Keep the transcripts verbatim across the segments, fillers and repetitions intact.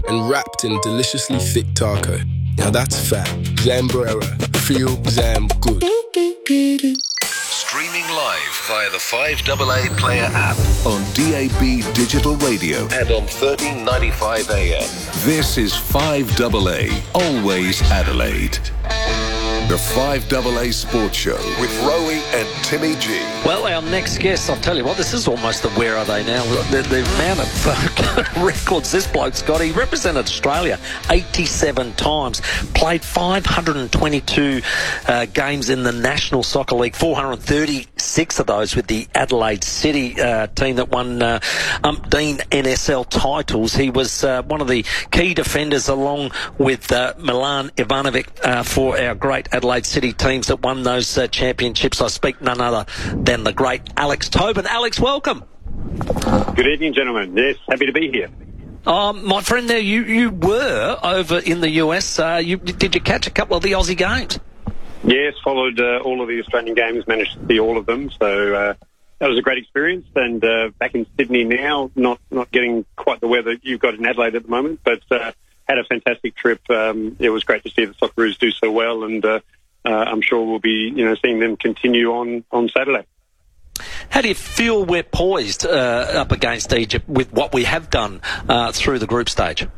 and wrapped in deliciously thick taco. Now that's fat. Zambrera. Feel Zam good. Streaming live via the five A A Player app on D A B Digital Radio and on thirteen ninety-five A M. This is five A A, always Adelaide. The five A A Sports Show with Rowie and Timmy G. Well, our next guest, I'll tell you what, this is almost the where are they now. The, the amount of uh, records this bloke's got. He represented Australia eighty-seven times, played five hundred twenty-two uh, games in the National Soccer League, four hundred thirty-six of those with the Adelaide City uh, team that won uh, umpteen N S L titles. He was uh, one of the key defenders along with uh, Milan Ivanovic uh, for our great Adelaide City teams that won those uh, championships. I speak none other than the great Alex Tobin. Alex, welcome. Good evening, gentlemen. Yes, happy to be here. Um, my friend there, you, you were over in the U S. Uh, you, did you catch a couple of the Aussie games? Yes, followed uh, all of the Australian games, managed to see all of them. So uh, that was a great experience. And uh, back in Sydney now, not, not getting quite the weather you've got in Adelaide at the moment, but uh, had a fantastic trip. Um, it was great to see the Socceroos do so well, and uh, uh, I'm sure we'll be, you know, seeing them continue on, on Saturday. How do you feel we're poised uh, up against Egypt with what we have done uh, through the group stage?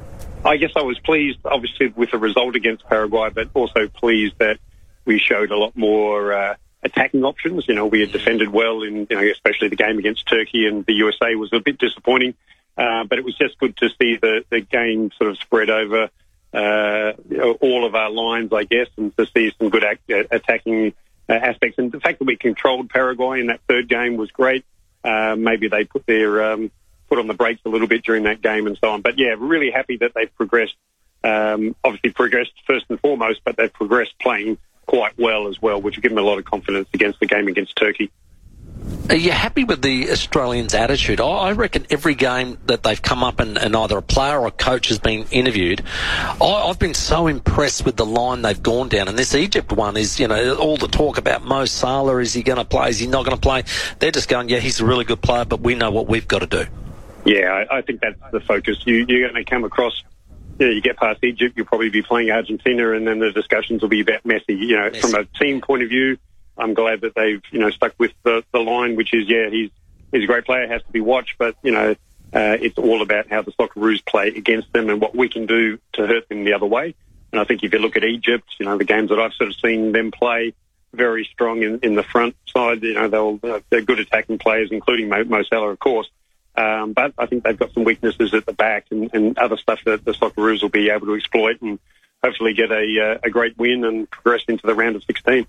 I guess I was pleased, obviously, with the result against Paraguay, but also pleased that we showed a lot more uh, attacking options. You know, we had defended well in, you know, especially the game against Turkey, and the U S A was a bit disappointing. Uh, but it was just good to see the, the game sort of spread over uh, you know, all of our lines, I guess, and to see some good act, uh, attacking uh, aspects. And the fact that we controlled Paraguay in that third game was great. Uh, maybe they put their um, foot on the brakes a little bit during that game and so on. But, yeah, really happy that they've progressed, um, obviously progressed first and foremost, but they've progressed playing quite well as well, which will give them a lot of confidence against the game against Turkey. Are you happy with the Australians' attitude? I reckon every game that they've come up and, and either a player or a coach has been interviewed, I, I've been so impressed with the line they've gone down. And this Egypt one is, you know, all the talk about Mo Salah, is he going to play, is he not going to play? They're just going, yeah, he's a really good player, but we know what we've got to do. Yeah, I, I think that's the focus. You, you're going to come across, you know, you get past Egypt, you'll probably be playing Argentina, and then the discussions will be a bit messy. You know, messy. From a team point of view, I'm glad that they've, you know, stuck with the, the line, which is, yeah, he's he's a great player, has to be watched, but, you know, uh, it's all about how the Socceroos play against them and what we can do to hurt them the other way. And I think if you look at Egypt, you know, the games that I've sort of seen them play, very strong in, in the front side. You know, they'll, uh, they're good attacking players, including Mo, Mo Salah, of course. Um, but I think they've got some weaknesses at the back and, and other stuff that the Socceroos will be able to exploit and hopefully get a, uh, a great win and progress into the round of sixteen.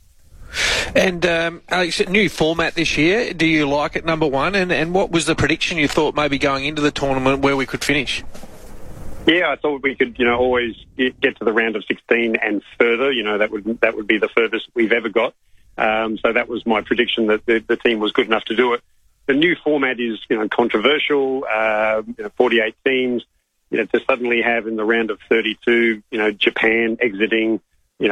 And um, Alex, new format this year. Do you like it, number one? And, and what was the prediction you thought maybe going into the tournament where we could finish? Yeah, I thought we could, you know, always get, get to the round of sixteen and further. You know, that would that would be the furthest we've ever got. Um, so that was my prediction, that the, the team was good enough to do it. The new format is, you know, controversial. Uh, you know, forty-eight teams. You know, to suddenly have in the round of thirty-two, you know, Japan exiting.